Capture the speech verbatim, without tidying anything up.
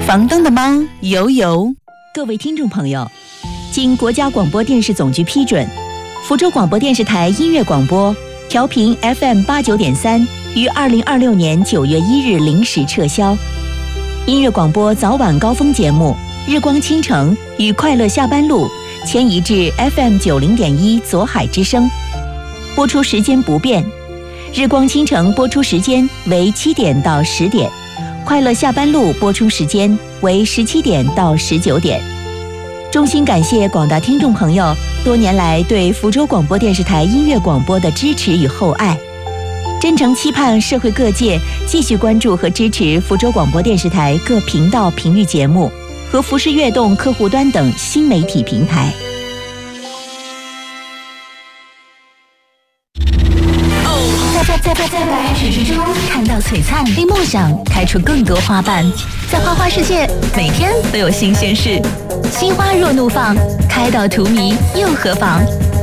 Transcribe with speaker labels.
Speaker 1: 房东的猫游游。
Speaker 2: 各位听众朋友，经国家广播电视总局批准，福州广播电视台音乐广播调频 F M 八九点三于二零二六年九月一日零时撤销。音乐广播早晚高峰节目《日光倾城》与《快乐下班路》迁移至 F M 九零点一左海之声，播出时间不变。日光倾城播出时间为七点到十点，快乐下班路播出时间为十七点到十九点。衷心感谢广大听众朋友多年来对福州广播电视台音乐广播的支持与厚爱，真诚期盼社会各界继续关注和支持福州广播电视台各频道频率节目和福士悦动客户端等新媒体平台。在在在白雪之中看到璀璨，为梦想开出更多花瓣。在花花世界，每天都有新鲜事。心花若怒放，开到荼蘼又何妨？